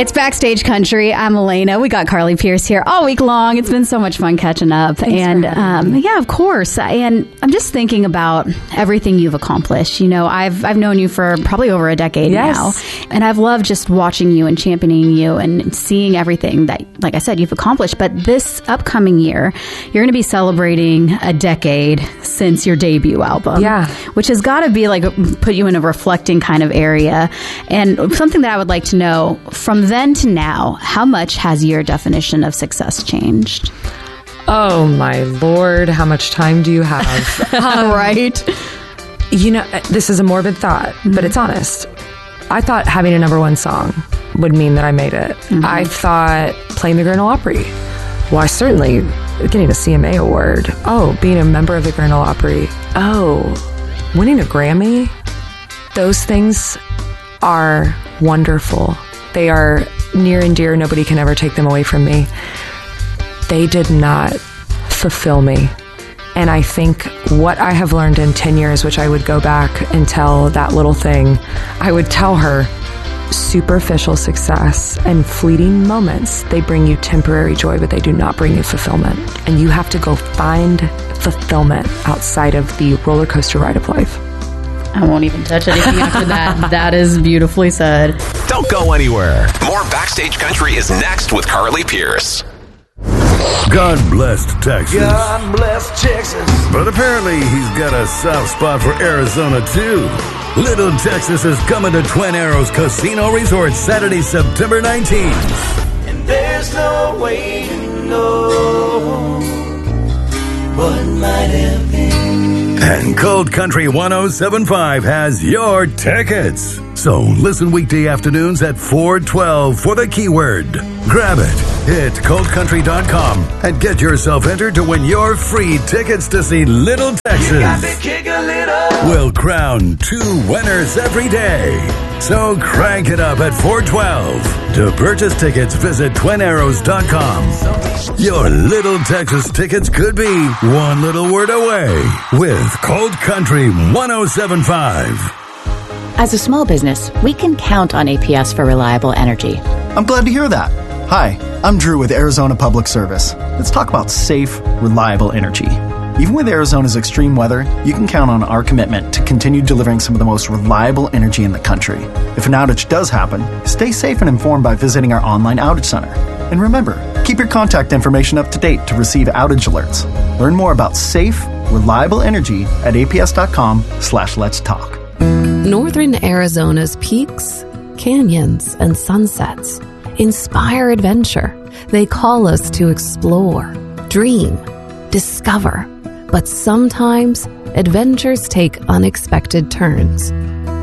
It's Backstage Country. I'm Elena. We got Carly Pierce here all week long. It's been so much fun catching up. Thanks yeah, of course. And I'm just thinking about everything you've accomplished. You know, I've known you for probably over a decade now. And I've loved just watching you and championing you and seeing everything that, like I said, you've accomplished. But this upcoming year, you're going to be celebrating a decade since your debut album. Yeah. Which has got to be like put you in a reflecting kind of area. And something that I would like to know, from then to now, how much has your definition of success changed? Oh, my Lord. How much time do you have? Right. You know, this is a morbid thought, but it's honest. I thought having a number one song would mean that I made it. I thought playing the Grinnell Opry. Well, I certainly getting a CMA award. Oh, being a member of the Grinnell Opry. Oh, winning a Grammy. Those things are wonderful. They are near and dear. Nobody can ever take them away from me. They did not fulfill me. And I think what I have learned in 10 years, which I would go back and tell that little thing, I would tell her, superficial success and fleeting moments, they bring you temporary joy, but they do not bring you fulfillment. And you have to go find fulfillment outside of the roller coaster ride of life. I won't even touch anything after that. That is beautifully said. Don't go anywhere. More Backstage Country is next with Carly Pierce. God bless Texas. God bless Texas. But apparently he's got a soft spot for Arizona, too. Little Texas is coming to Twin Arrows Casino Resort Saturday, September 19th. And there's no way to know what might have been. And Cold Country 107.5 has your tickets. So listen weekday afternoons at 4:12 for the keyword. Grab it. Hit coldcountry.com and get yourself entered to win your free tickets to see Little Texas. You got to kick a little. We'll crown 2 winners every day. So crank it up at 4:12. To purchase tickets, visit twinarrows.com. Your Little Texas tickets could be one little word away with Cold Country 107.5. As a small business, we can count on APS for reliable energy. I'm glad to hear that. Hi, I'm Drew with Arizona Public Service. Let's talk about safe, reliable energy. Even with Arizona's extreme weather, you can count on our commitment to continue delivering some of the most reliable energy in the country. If an outage does happen, stay safe and informed by visiting our online outage center. And remember, keep your contact information up to date to receive outage alerts. Learn more about safe, reliable energy at aps.com/let's talk. Northern Arizona's peaks, canyons, and sunsets inspire adventure. They call us to explore, dream, discover. But sometimes adventures take unexpected turns.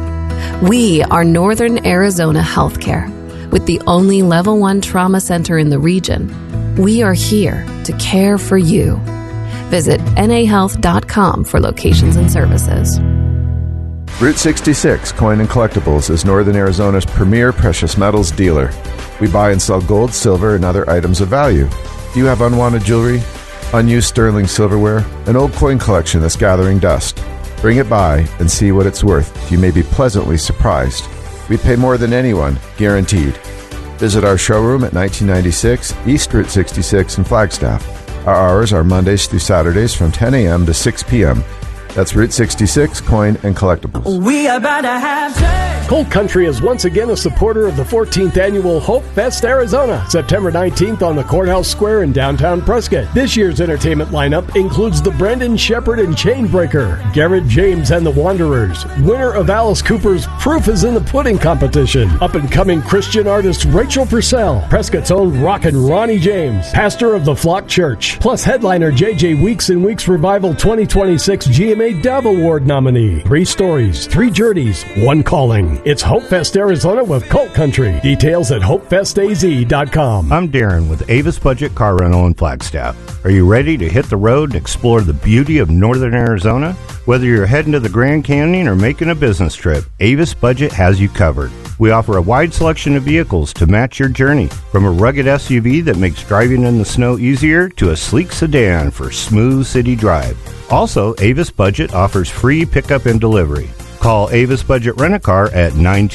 We are Northern Arizona Healthcare. With the only Level 1 trauma center in the region, we are here to care for you. Visit nahealth.com for locations and services. Route 66 Coin and Collectibles is Northern Arizona's premier precious metals dealer. We buy and sell gold, silver, and other items of value. Do you have unwanted jewelry, unused sterling silverware, an old coin collection that's gathering dust? Bring it by and see what it's worth. You may be pleasantly surprised. We pay more than anyone, guaranteed. Visit our showroom at 1996 East Route 66 in Flagstaff. Our hours are Mondays through Saturdays from 10 a.m. to 6 p.m. That's Route 66 Coin and Collectibles. We about to have change. Cold Country is once again a supporter of the 14th Annual Hope Fest Arizona, September 19th on the Courthouse Square in downtown Prescott. This year's entertainment lineup includes the Brendan Shepard and Chainbreaker, Garrett James and the Wanderers, winner of Alice Cooper's Proof is in the Pudding competition, up-and-coming Christian artist Rachel Purcell, Prescott's own Rockin' Ronnie James, pastor of the Flock Church, plus headliner J.J. Weeks and Weeks Revival 2026 GMA Dove Award nominee. 3 stories, 3 journeys, 1 calling. It's Hope Fest Arizona with Colt Country. Details at hopefestaz.com. I'm Darren with Avis Budget Car Rental in Flagstaff. Are you ready to hit the road and explore the beauty of northern Arizona? Whether you're heading to the Grand Canyon or making a business trip, Avis Budget has you covered. We offer a wide selection of vehicles to match your journey, from a rugged SUV that makes driving in the snow easier to a sleek sedan for smooth city drive. Also, Avis Budget offers free pickup and delivery. Call Avis Budget Rent-A-Car at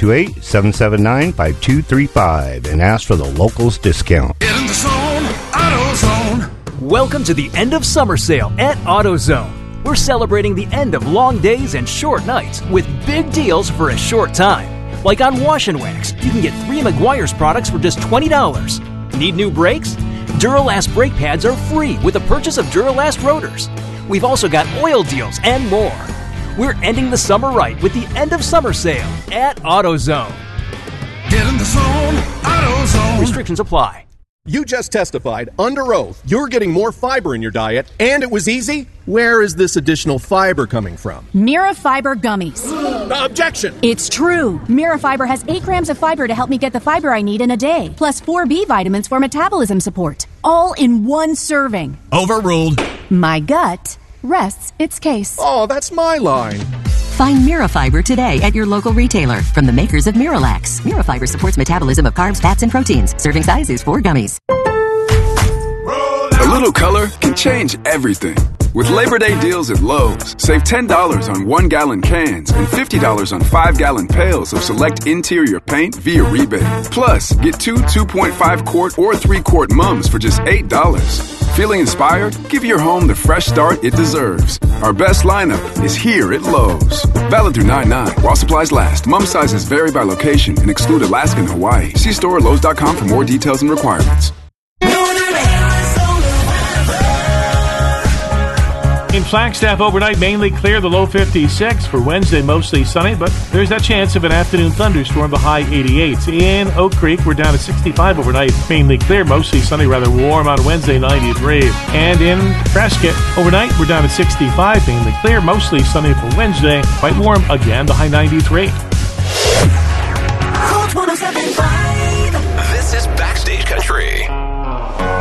928-779-5235 and ask for the locals discount. Get in the zone, AutoZone. Welcome to the end of summer sale at AutoZone. We're celebrating the end of long days and short nights with big deals for a short time. Like on Wash and Wax, you can get 3 Meguiar's products for just $20. Need new brakes? Duralast brake pads are free with the purchase of Duralast rotors. We've also got oil deals and more. We're ending the summer right with the end of summer sale at AutoZone. Get in the zone, AutoZone. Restrictions apply. You just testified under oath you're getting more fiber in your diet, and it was easy? Where is this additional fiber coming from? Mira Fiber Gummies. Objection! It's true. Mira Fiber has 8 grams of fiber to help me get the fiber I need in a day, plus 4 B vitamins for metabolism support, all in one serving. Overruled. My gut rests its case. Oh, that's my line. Find Mirafiber today at your local retailer from the makers of Miralax. Mirafiber supports metabolism of carbs, fats, and proteins. Serving size is 4 gummies. A little color can change everything. With Labor Day deals at Lowe's, save $10 on 1-gallon cans and $50 on 5-gallon pails of select interior paint via rebate. Plus, get 2 2.5-quart or 3-quart mums for just $8. Feeling inspired? Give your home the fresh start it deserves. Our best lineup is here at Lowe's. Valid through 9/9 while supplies last. Mum sizes vary by location and exclude Alaska and Hawaii. See store at Lowe's.com for more details and requirements. In Flagstaff, overnight mainly clear, the low 56. For Wednesday, mostly sunny, but there's that chance of an afternoon thunderstorm, the high 88. In Oak Creek, we're down to 65 overnight, mainly clear, mostly sunny, rather warm on Wednesday, 93. And in Prescott, overnight, we're down to 65, mainly clear, mostly sunny for Wednesday, quite warm again, the high 93.